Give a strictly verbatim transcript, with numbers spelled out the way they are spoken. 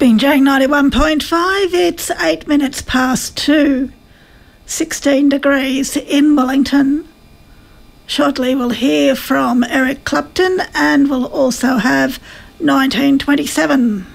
Binjang ninety-one point five, it's eight minutes past two. sixteen degrees in Wellington. Shortly we'll hear from Eric Clapton and we'll also have nineteen twenty-seven.